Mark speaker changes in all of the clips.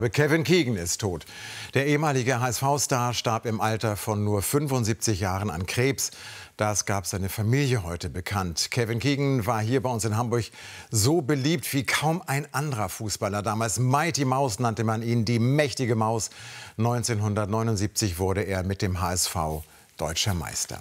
Speaker 1: Kevin Keegan ist tot. Der ehemalige HSV-Star starb im Alter von nur 75 Jahren an Krebs. Das gab seine Familie heute bekannt. Kevin Keegan war hier bei uns in Hamburg so beliebt wie kaum ein anderer Fußballer. Damals Mighty Mouse nannte man ihn, die mächtige Maus. 1979 wurde er mit dem HSV deutscher Meister.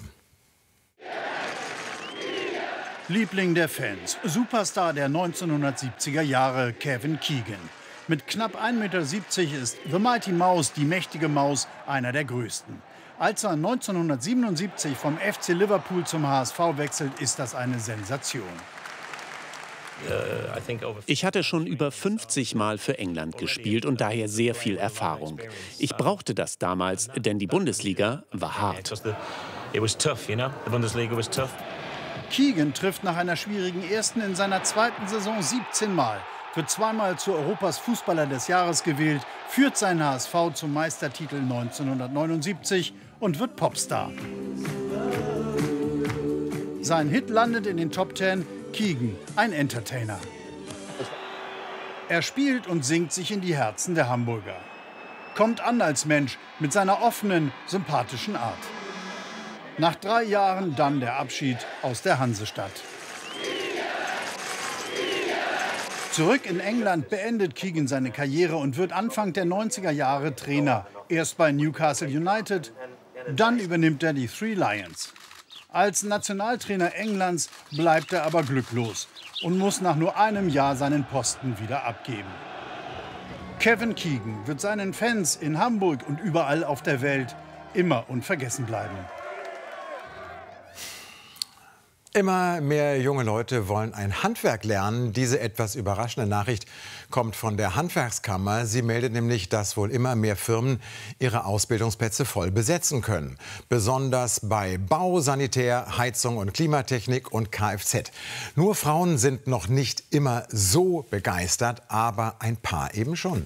Speaker 2: Liebling der Fans, Superstar der 1970er Jahre, Kevin Keegan. Mit knapp 1,70 Meter ist The Mighty Mouse, die mächtige Maus, einer der größten. Als er 1977 vom FC Liverpool zum HSV wechselt, ist das eine Sensation.
Speaker 3: Ich hatte schon über 50 Mal für England gespielt und daher sehr viel Erfahrung. Ich brauchte das damals, denn die Bundesliga war hart.
Speaker 2: Keegan trifft nach einer schwierigen ersten in seiner zweiten Saison 17 Mal. Wird zweimal zu Europas Fußballer des Jahres gewählt, führt seinen HSV zum Meistertitel 1979 und wird Popstar. Sein Hit landet in den Top 10, Keegan, ein Entertainer. Er spielt und singt sich in die Herzen der Hamburger. Kommt an als Mensch mit seiner offenen, sympathischen Art. Nach 3 Jahren dann der Abschied aus der Hansestadt. Zurück in England beendet Keegan seine Karriere und wird Anfang der 90er Jahre Trainer. Erst bei Newcastle United, dann übernimmt er die Three Lions. Als Nationaltrainer Englands bleibt er aber glücklos und muss nach nur einem Jahr seinen Posten wieder abgeben. Kevin Keegan wird seinen Fans in Hamburg und überall auf der Welt immer unvergessen bleiben.
Speaker 1: Immer mehr junge Leute wollen ein Handwerk lernen. Diese etwas überraschende Nachricht kommt von der Handwerkskammer. Sie meldet nämlich, dass wohl immer mehr Firmen ihre Ausbildungsplätze voll besetzen können. Besonders bei Bau, Sanitär, Heizung und Klimatechnik und Kfz. Nur Frauen sind noch nicht immer so begeistert, aber ein paar eben schon.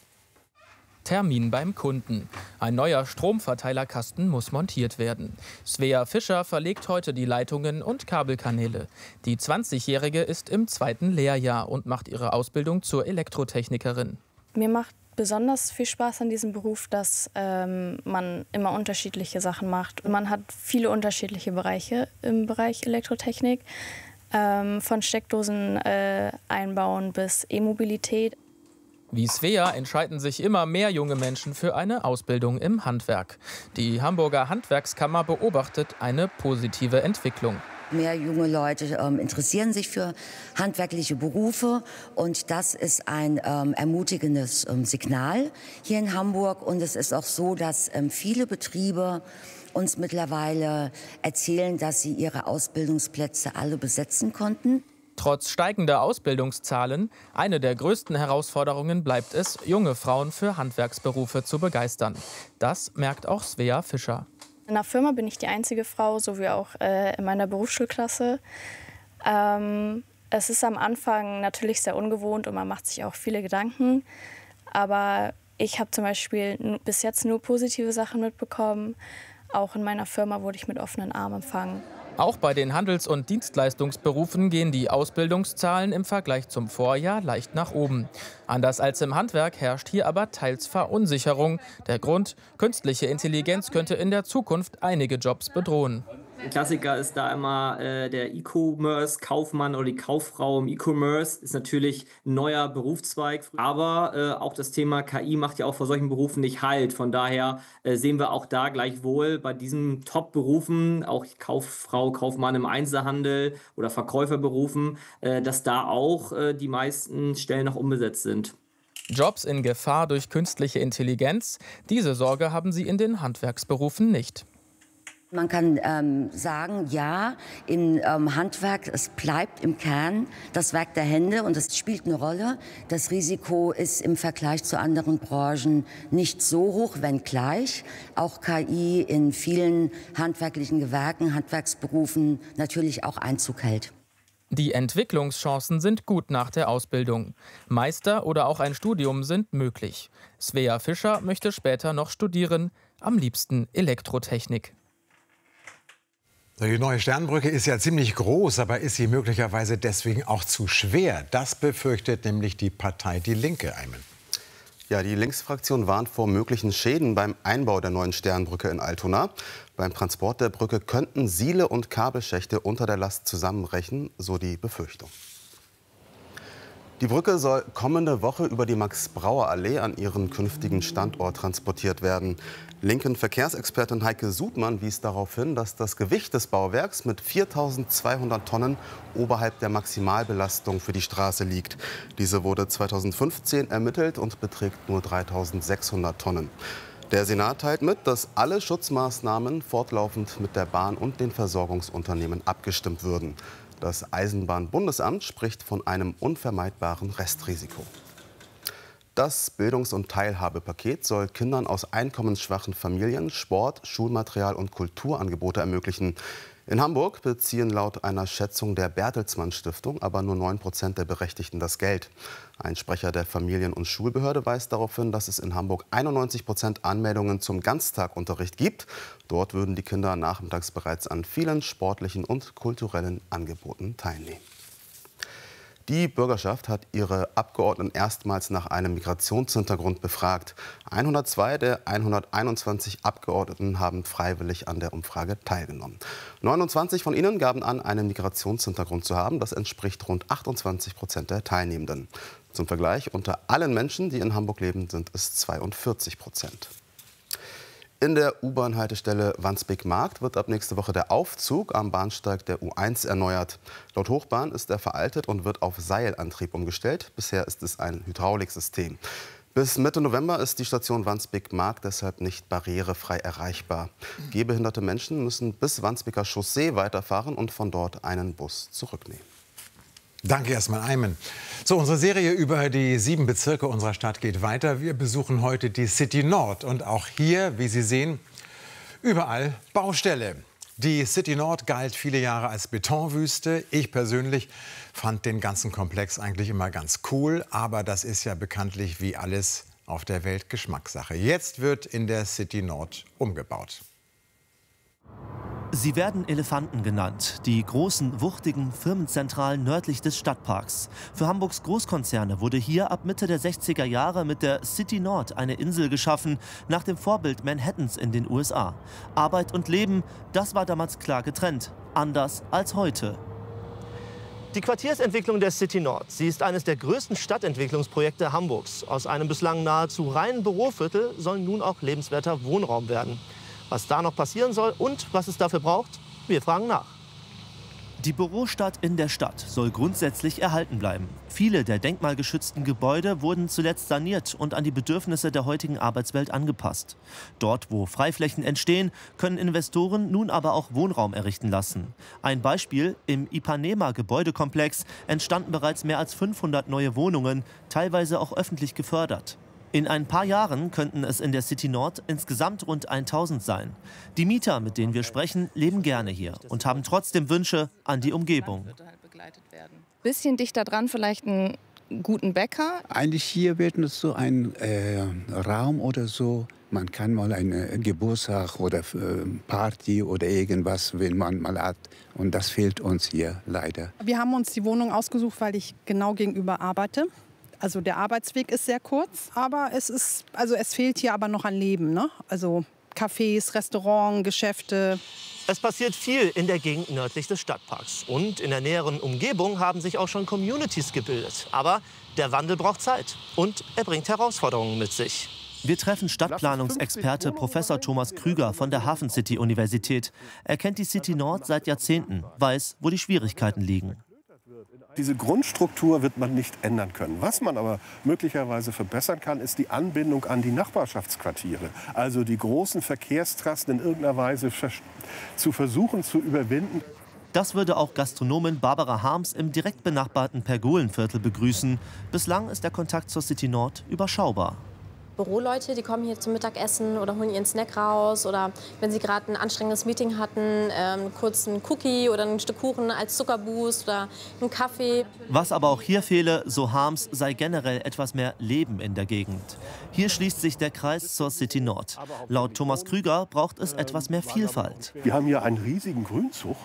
Speaker 4: Termin beim Kunden. Ein neuer Stromverteilerkasten muss montiert werden. Svea Fischer verlegt heute die Leitungen und Kabelkanäle. Die 20-Jährige ist im 2. Lehrjahr und macht ihre Ausbildung zur Elektrotechnikerin.
Speaker 5: Mir macht besonders viel Spaß an diesem Beruf, dass man immer unterschiedliche Sachen macht. Man hat viele unterschiedliche Bereiche im Bereich Elektrotechnik, von Steckdosen einbauen bis E-Mobilität.
Speaker 4: Wie Svea entscheiden sich immer mehr junge Menschen für eine Ausbildung im Handwerk. Die Hamburger Handwerkskammer beobachtet eine positive Entwicklung.
Speaker 6: Mehr junge Leute interessieren sich für handwerkliche Berufe und das ist ein ermutigendes Signal hier in Hamburg. Und es ist auch so, dass viele Betriebe uns mittlerweile erzählen, dass sie ihre Ausbildungsplätze alle besetzen konnten.
Speaker 4: Trotz steigender Ausbildungszahlen, eine der größten Herausforderungen bleibt es, junge Frauen für Handwerksberufe zu begeistern. Das merkt auch Svea Fischer.
Speaker 5: In der Firma bin ich die einzige Frau, so wie auch in meiner Berufsschulklasse. Es ist am Anfang natürlich sehr ungewohnt und man macht sich auch viele Gedanken. Aber ich habe zum Beispiel bis jetzt nur positive Sachen mitbekommen. Auch in meiner Firma wurde ich mit offenen Armen empfangen.
Speaker 4: Auch bei den Handels- und Dienstleistungsberufen gehen die Ausbildungszahlen im Vergleich zum Vorjahr leicht nach oben. Anders als im Handwerk herrscht hier aber teils Verunsicherung. Der Grund: künstliche Intelligenz könnte in der Zukunft einige Jobs bedrohen.
Speaker 7: Ein Klassiker ist da immer der E-Commerce-Kaufmann oder die Kauffrau im E-Commerce. Ist natürlich ein neuer Berufszweig. Aber auch das Thema KI macht ja auch vor solchen Berufen nicht Halt. Von daher sehen wir auch da gleichwohl bei diesen Top-Berufen, auch Kauffrau, Kaufmann im Einzelhandel oder Verkäuferberufen, dass da auch die meisten Stellen noch unbesetzt sind.
Speaker 4: Jobs in Gefahr durch künstliche Intelligenz? Diese Sorge haben sie in den Handwerksberufen nicht.
Speaker 6: Man kann sagen, ja, im Handwerk, es bleibt im Kern das Werk der Hände und es spielt eine Rolle. Das Risiko ist im Vergleich zu anderen Branchen nicht so hoch, wenngleich auch KI in vielen handwerklichen Gewerken, Handwerksberufen natürlich auch Einzug hält.
Speaker 4: Die Entwicklungschancen sind gut nach der Ausbildung. Meister oder auch ein Studium sind möglich. Svea Fischer möchte später noch studieren, am liebsten Elektrotechnik.
Speaker 1: Die neue Sternbrücke ist ja ziemlich groß, aber ist sie möglicherweise deswegen auch zu schwer? Das befürchtet nämlich die Partei Die Linke. Ayman.
Speaker 8: Ja, die Linksfraktion warnt vor möglichen Schäden beim Einbau der neuen Sternbrücke in Altona. Beim Transport der Brücke könnten Siele und Kabelschächte unter der Last zusammenbrechen, so die Befürchtung. Die Brücke soll kommende Woche über die Max-Brauer-Allee an ihren künftigen Standort transportiert werden. Linken Verkehrsexpertin Heike Sudmann wies darauf hin, dass das Gewicht des Bauwerks mit 4.200 Tonnen oberhalb der Maximalbelastung für die Straße liegt. Diese wurde 2015 ermittelt und beträgt nur 3.600 Tonnen. Der Senat teilt mit, dass alle Schutzmaßnahmen fortlaufend mit der Bahn und den Versorgungsunternehmen abgestimmt würden. Das Eisenbahnbundesamt spricht von einem unvermeidbaren Restrisiko. Das Bildungs- und Teilhabepaket soll Kindern aus einkommensschwachen Familien Sport, Schulmaterial und Kulturangebote ermöglichen. In Hamburg beziehen laut einer Schätzung der Bertelsmann Stiftung aber nur 9% der Berechtigten das Geld. Ein Sprecher der Familien- und Schulbehörde weist darauf hin, dass es in Hamburg 91% Anmeldungen zum Ganztagunterricht gibt. Dort würden die Kinder nachmittags bereits an vielen sportlichen und kulturellen Angeboten teilnehmen. Die Bürgerschaft hat ihre Abgeordneten erstmals nach einem Migrationshintergrund befragt. 102 der 121 Abgeordneten haben freiwillig an der Umfrage teilgenommen. 29 von ihnen gaben an, einen Migrationshintergrund zu haben. Das entspricht rund 28% der Teilnehmenden. Zum Vergleich, unter allen Menschen, die in Hamburg leben, sind es 42%. In der U-Bahn-Haltestelle Wandsbek-Markt wird ab nächste Woche der Aufzug am Bahnsteig der U1 erneuert. Laut Hochbahn ist er veraltet und wird auf Seilantrieb umgestellt. Bisher ist es ein Hydrauliksystem. Bis Mitte November ist die Station Wandsbek-Markt deshalb nicht barrierefrei erreichbar. Gehbehinderte Menschen müssen bis Wandsbeker Chaussee weiterfahren und von dort einen Bus zurücknehmen.
Speaker 1: Danke erstmal, Ayman. So, unsere Serie über die 7 Bezirke unserer Stadt geht weiter. Wir besuchen heute die City Nord. Und auch hier, wie Sie sehen, überall Baustelle. Die City Nord galt viele Jahre als Betonwüste. Ich persönlich fand den ganzen Komplex eigentlich immer ganz cool. Aber das ist ja bekanntlich wie alles auf der Welt Geschmackssache. Jetzt wird in der City Nord umgebaut.
Speaker 9: Sie werden Elefanten genannt, die großen, wuchtigen Firmenzentralen nördlich des Stadtparks. Für Hamburgs Großkonzerne wurde hier ab Mitte der 60er Jahre mit der City Nord eine Insel geschaffen, nach dem Vorbild Manhattans in den USA. Arbeit und Leben, das war damals klar getrennt, anders als heute. Die Quartiersentwicklung der City Nord, sie ist eines der größten Stadtentwicklungsprojekte Hamburgs. Aus einem bislang nahezu reinen Büroviertel soll nun auch lebenswerter Wohnraum werden. Was da noch passieren soll und was es dafür braucht, wir fragen nach. Die Bürostadt in der Stadt soll grundsätzlich erhalten bleiben. Viele der denkmalgeschützten Gebäude wurden zuletzt saniert und an die Bedürfnisse der heutigen Arbeitswelt angepasst. Dort, wo Freiflächen entstehen, können Investoren nun aber auch Wohnraum errichten lassen. Ein Beispiel: Im Ipanema-Gebäudekomplex entstanden bereits mehr als 500 neue Wohnungen, teilweise auch öffentlich gefördert. In ein paar Jahren könnten es in der City Nord insgesamt rund 1000 sein. Die Mieter, mit denen wir sprechen, leben gerne hier und haben trotzdem Wünsche an die Umgebung.
Speaker 10: Bisschen dichter dran, vielleicht einen guten Bäcker.
Speaker 11: Eigentlich hier wird es so ein Raum oder so. Man kann mal einen Geburtstag oder Party oder irgendwas, wenn man mal hat. Und das fehlt uns hier leider.
Speaker 12: Wir haben uns die Wohnung ausgesucht, weil ich genau gegenüber arbeite. Also der Arbeitsweg ist sehr kurz, aber es fehlt hier aber noch an Leben, ne? Also Cafés, Restaurants, Geschäfte.
Speaker 9: Es passiert viel in der Gegend nördlich des Stadtparks. Und in der näheren Umgebung haben sich auch schon Communities gebildet. Aber der Wandel braucht Zeit und er bringt Herausforderungen mit sich. Wir treffen Stadtplanungsexperte Professor Thomas Krüger von der Hafen City Universität. Er kennt die City Nord seit Jahrzehnten, weiß, wo die Schwierigkeiten liegen.
Speaker 13: Diese Grundstruktur wird man nicht ändern können. Was man aber möglicherweise verbessern kann, ist die Anbindung an die Nachbarschaftsquartiere. Also die großen Verkehrstrassen in irgendeiner Weise zu versuchen zu überwinden.
Speaker 9: Das würde auch Gastronomin Barbara Harms im direkt benachbarten Pergolenviertel begrüßen. Bislang ist der Kontakt zur City Nord überschaubar.
Speaker 14: Büroleute, die kommen hier zum Mittagessen oder holen ihren Snack raus. Oder wenn sie gerade ein anstrengendes Meeting hatten, kurz einen Cookie oder ein Stück Kuchen als Zuckerboost oder einen Kaffee.
Speaker 9: Was aber auch hier fehle, so Harms, sei generell etwas mehr Leben in der Gegend. Hier schließt sich der Kreis zur City Nord. Laut Thomas Krüger braucht es etwas mehr Vielfalt.
Speaker 13: Wir haben hier einen riesigen Grünzug,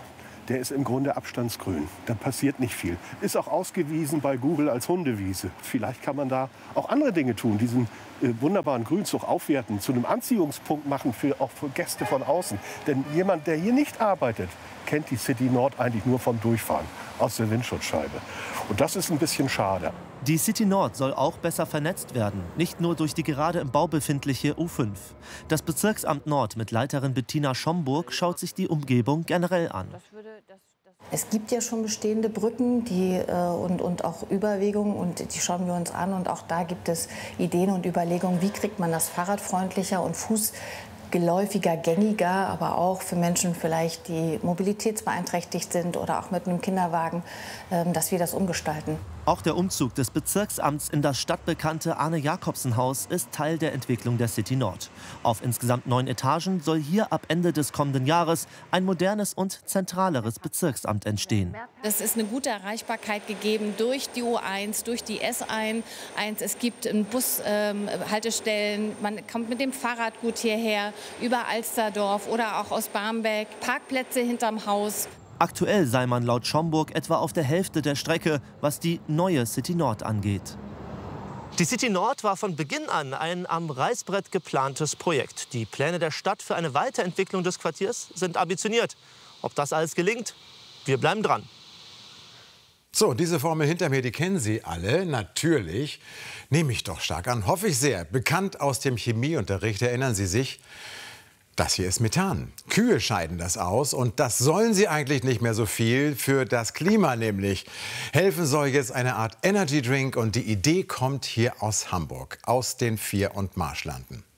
Speaker 13: der ist im Grunde abstandsgrün. Da passiert nicht viel. Ist auch ausgewiesen bei Google als Hundewiese. Vielleicht kann man da auch andere Dinge tun, diesen wunderbaren Grünzug aufwerten, zu einem Anziehungspunkt machen, auch für Gäste von außen. Denn jemand, der hier nicht arbeitet, kennt die City Nord eigentlich nur vom Durchfahren aus der Windschutzscheibe. Und das ist ein bisschen schade.
Speaker 9: Die City Nord soll auch besser vernetzt werden, nicht nur durch die gerade im Bau befindliche U5. Das Bezirksamt Nord mit Leiterin Bettina Schomburg schaut sich die Umgebung generell an.
Speaker 15: Es gibt ja schon bestehende Brücken und auch Überwegungen, und die schauen wir uns an. Und auch da gibt es Ideen und Überlegungen, wie kriegt man das fahrradfreundlicher und fußgeläufiger, gängiger, aber auch für Menschen vielleicht, die mobilitätsbeeinträchtigt sind oder auch mit einem Kinderwagen, dass wir das umgestalten.
Speaker 9: Auch der Umzug des Bezirksamts in das stadtbekannte Arne-Jacobsen-Haus ist Teil der Entwicklung der City Nord. Auf insgesamt 9 Etagen soll hier ab Ende des kommenden Jahres ein modernes und zentraleres Bezirksamt entstehen.
Speaker 16: Es ist eine gute Erreichbarkeit gegeben durch die U1, durch die S1. Es gibt Bushaltestellen, man kommt mit dem Fahrrad gut hierher, über Alsterdorf oder auch aus Barmbek, Parkplätze hinterm Haus.
Speaker 9: Aktuell sei man laut Schomburg etwa auf der Hälfte der Strecke, was die neue City Nord angeht. Die City Nord war von Beginn an ein am Reißbrett geplantes Projekt. Die Pläne der Stadt für eine Weiterentwicklung des Quartiers sind ambitioniert. Ob das alles gelingt? Wir bleiben dran.
Speaker 1: So, diese Formel hinter mir, die kennen Sie alle, natürlich. Nehme ich doch stark an, hoffe ich sehr. Bekannt aus dem Chemieunterricht, erinnern Sie sich? Das hier ist Methan. Kühe scheiden das aus, und das sollen sie eigentlich nicht mehr so viel, für das Klima nämlich. Helfen soll jetzt eine Art Energy Drink, und die Idee kommt hier aus Hamburg, aus den Vier- und Marschlanden.